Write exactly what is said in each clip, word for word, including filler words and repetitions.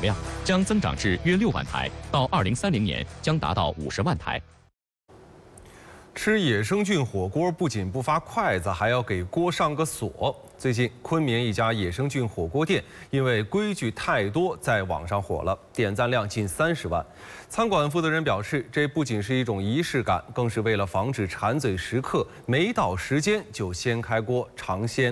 量将增长至约六万台，到二零三零年将达到五十万台。 吃野生菌火锅不仅不发筷子，还要给锅上个锁。最近，昆明一家野生菌火锅店因为规矩太多，在网上火了，点赞量近三十万。餐馆负责人表示，这不仅是一种仪式感，更是为了防止馋嘴食客没到时间就先开锅尝鲜。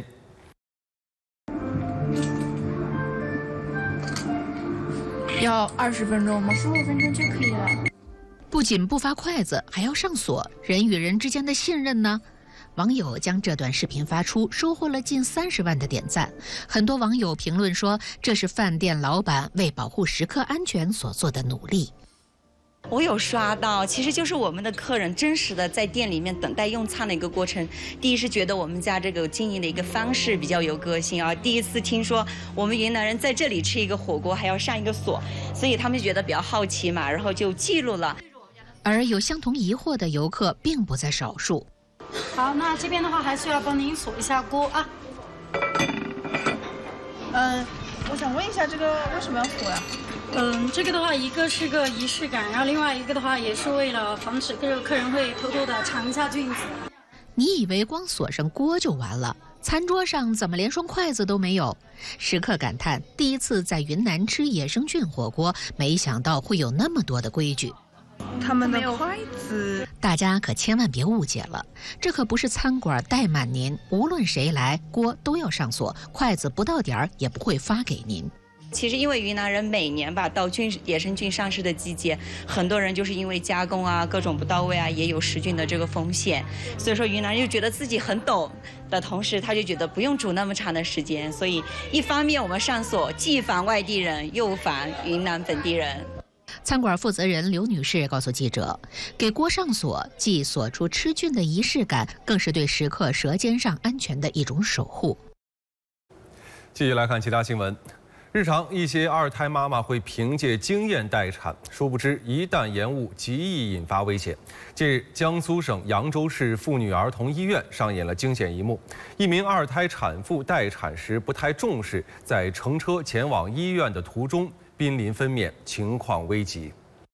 要二十分钟吗？十五分钟就可以了。 不仅不发筷子，还要上锁，人与人之间的信任呢？网友将这段视频发出，收获了近三十万的点赞。很多网友评论说，这是饭店老板为保护食客安全所做的努力。 我有刷到，其实就是我们的客人真实的在店里面等待用餐的一个过程。第一是觉得我们家这个经营的一个方式比较有个性啊，第一次听说我们云南人在这里吃一个火锅还要上一个锁，所以他们觉得比较好奇嘛，然后就记录了。 而有相同疑惑的游客并不在少数。 好，那这边的话还是要帮您锁一下锅啊。 嗯，我想问一下，这个为什么要锁呀？ 嗯，这个的话，一个是个仪式感，然后另外一个的话，也是为了防止各个客人会偷偷的尝一下菌子。 你以为光锁上锅就完了？餐桌上怎么连双筷子都没有？食客感叹，第一次在云南吃野生菌火锅，没想到会有那么多的规矩。 他们的筷子， 大家可千万别误解了，这可不是餐馆怠慢您，无论谁来，锅都要上锁，筷子不到点儿也不会发给您。 其实因为云南人每年吧到菌野生菌上市的季节，很多人就是因为加工啊各种不到位啊，也有食菌的这个风险，所以说云南人就觉得自己很懂的同时，他就觉得不用煮那么长的时间，所以一方面我们上锁，既防外地人，又防云南本地人。 餐馆负责人刘女士告诉记者，给锅上锁既锁出吃菌的仪式感，更是对食客舌尖上安全的一种守护。 继续来看其他新闻。日常一些二胎妈妈会凭借经验待产，殊不知一旦延误，极易引发危险。近日，江苏省扬州市妇女儿童医院上演了惊险一幕：一名二胎产妇待产时不太重视，在乘车前往医院的途中濒临分娩，情况危急。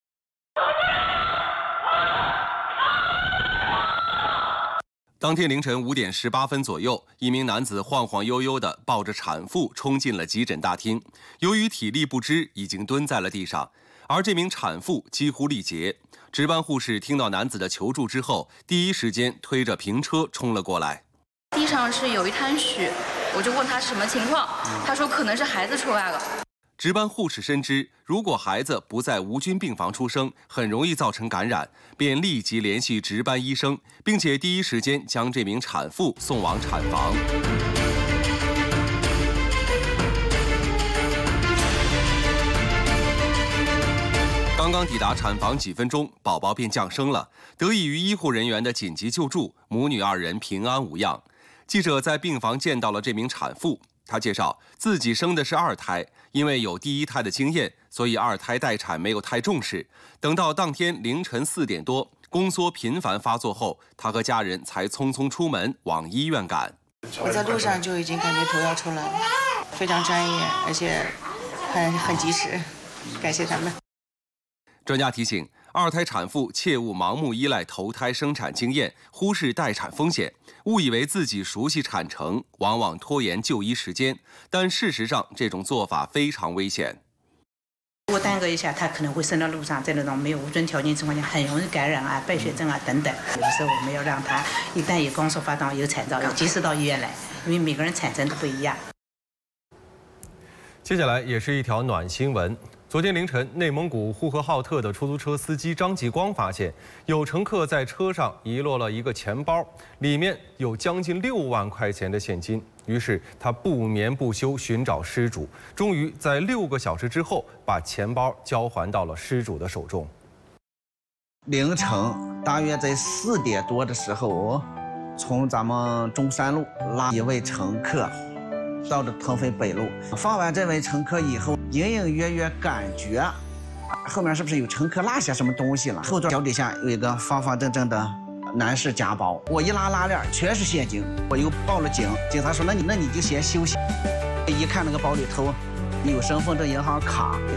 当天凌晨五点十八分左右，一名男子晃晃悠悠地抱着产妇冲进了急诊大厅。由于体力不支，已经蹲在了地上，而这名产妇几乎力竭。值班护士听到男子的求助之后，第一时间推着平车冲了过来。 地上是有一滩血，我就问他什么情况，他说可能是孩子出来了。 值班护士深知，如果孩子不在无菌病房出生，很容易造成感染，便立即联系值班医生，并且第一时间将这名产妇送往产房。刚刚抵达产房几分钟，宝宝便降生了。得益于医护人员的紧急救助，母女二人平安无恙。记者在病房见到了这名产妇，她介绍自己生的是二胎。因为有第一胎的经验，所以二胎待产没有太重视。等到当天凌晨四点多，宫缩频繁发作后，他和家人才匆匆出门往医院赶。 我在路上就已经感觉头要出来了，非常专业，而且很很及时，感谢他们。 专家提醒，二胎产妇切勿盲目依赖头胎生产经验，忽视待产风险。误以为自己熟悉产程，往往拖延就医时间，但事实上这种做法非常危险。 如果耽搁一下，他可能会生到路上，在那种没有无菌条件情况下，很容易感染啊、败血症啊等等。有的时候我们要让他一旦有宫缩发作、有产兆，要及时到医院来，因为每个人产程都不一样。 接下来也是一条暖新闻。昨天凌晨，内蒙古呼和浩特的出租车司机张继光发现，有乘客在车上遗落了一个钱包，里面有将近六万块钱的现金。于是他不眠不休寻找失主，终于在六个小时之后把钱包交还到了失主的手中。 凌晨大约在四点多的时候，从咱们中山路拉一位乘客到了腾飞北路，放完这位乘客以后，隐隐约约感觉后面是不是有乘客落下什么东西了？后座脚底下有一个方方正正的男士夹包，我一拉拉链全是现金，我又报了警。警察说那你那你就先休息。一看那个包里头有身份证、银行卡，